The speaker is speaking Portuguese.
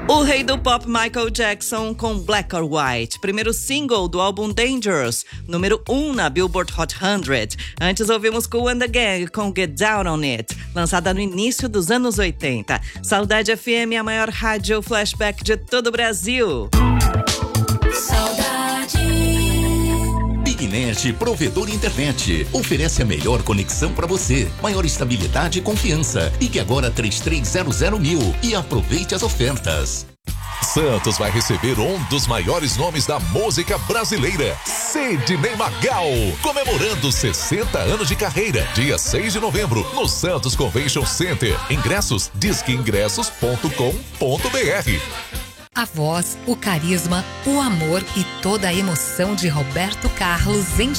O rei do pop Michael Jackson com Black or White, primeiro single do álbum Dangerous, número 1 na Billboard Hot 100. Antes ouvimos Kool and the Gang com Get Down on It, lançada no início dos anos 80. Saudade FM, a maior rádio flashback de todo o Brasil. BigNet, provedor internet, oferece a melhor conexão para você, maior estabilidade e confiança. Ligue agora 3300.000 e aproveite as ofertas. Santos vai receber um dos maiores nomes da música brasileira, Sidney Magal, comemorando 60 anos de carreira, dia 6 de novembro, no Santos Convention Center. Ingressos, disqueingressos.com.br. A voz, o carisma, o amor e toda a emoção de Roberto Carlos em